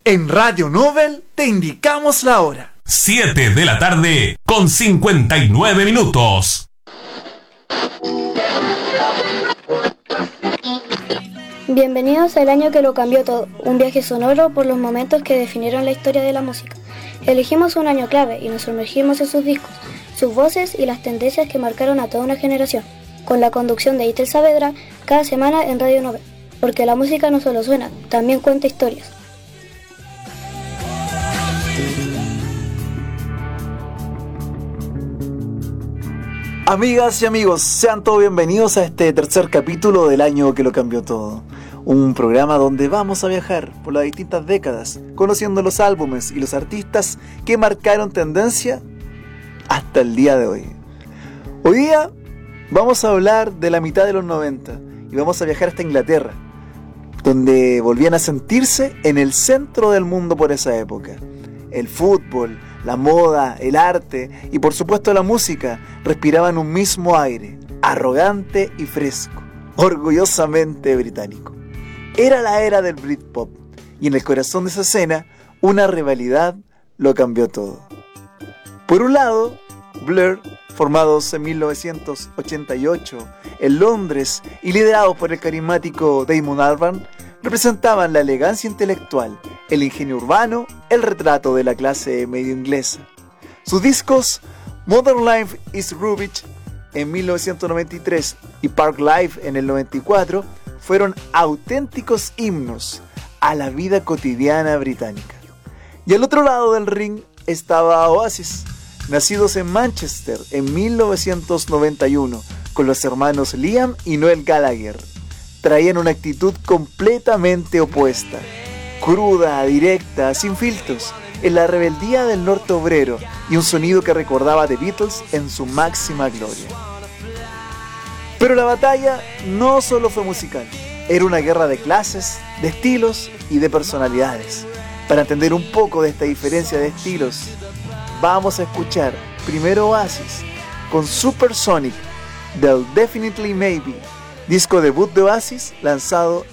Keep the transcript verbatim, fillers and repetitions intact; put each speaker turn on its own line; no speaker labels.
En Radio Nobel te indicamos la hora.
siete de la tarde con cincuenta y nueve minutos.
Bienvenidos al año que lo cambió todo, un viaje sonoro por los momentos que definieron la historia de la música. Elegimos un año clave y nos sumergimos en sus discos, sus voces y las tendencias que marcaron a toda una generación, con la conducción de Itel Saavedra cada semana en Radio Nobel, porque la música no solo suena, también cuenta historias.
Amigas y amigos, sean todos bienvenidos a este tercer capítulo del año que lo cambió todo. Un programa donde vamos a viajar por las distintas décadas, conociendo los álbumes y los artistas que marcaron tendencia hasta el día de hoy. Hoy día vamos a hablar de la mitad de los noventa y vamos a viajar hasta Inglaterra, donde volvían a sentirse en el centro del mundo por esa época. El fútbol, la moda, el arte y por supuesto la música respiraban un mismo aire, arrogante y fresco, orgullosamente británico. Era la era del Britpop y en el corazón de esa escena una rivalidad lo cambió todo. Por un lado, Blur, formados en mil novecientos ochenta y ocho en Londres y liderados por el carismático Damon Albarn, representaban la elegancia intelectual, el ingenio urbano, el retrato de la clase media inglesa. Sus discos Modern Life is Rubbish en mil novecientos noventa y tres y Park Life en el noventa y cuatro fueron auténticos himnos a la vida cotidiana británica. Y al otro lado del ring estaba Oasis, nacidos en Manchester en mil novecientos noventa y uno con los hermanos Liam y Noel Gallagher. Traían una actitud completamente opuesta, cruda, directa, sin filtros, en la rebeldía del norte obrero y un sonido que recordaba a The Beatles en su máxima gloria. Pero la batalla no solo fue musical, era una guerra de clases, de estilos y de personalidades. Para entender un poco de esta diferencia de estilos, vamos a escuchar primero Oasis con Supersonic del Definitely Maybe, disco debut de Oasis lanzado